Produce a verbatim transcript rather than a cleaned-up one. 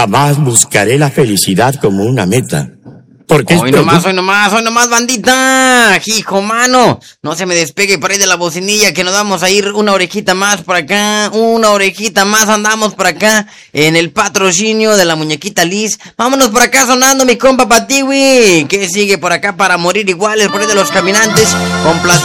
Jamás buscaré la felicidad como una meta. Porque hoy nomás, hoy nomás, hoy nomás, bandita. Hijo, mano. No se me despegue por ahí de la bocinilla, que nos vamos a ir una orejita más por acá. Una orejita más andamos por acá en el patrocinio de la muñequita Liz. Vámonos por acá sonando, mi compa Patiwi. ¿Qué sigue por acá para morir iguales por ahí de los caminantes? Con